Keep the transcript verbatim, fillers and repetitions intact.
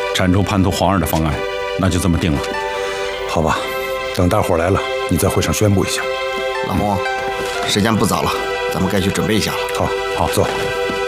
铲除叛徒皇儿的方案，那就这么定了。 好吧，等大伙来了，你在会上宣布一下。 老洪，时间不早了，咱们该去准备一下了。 好，好，走。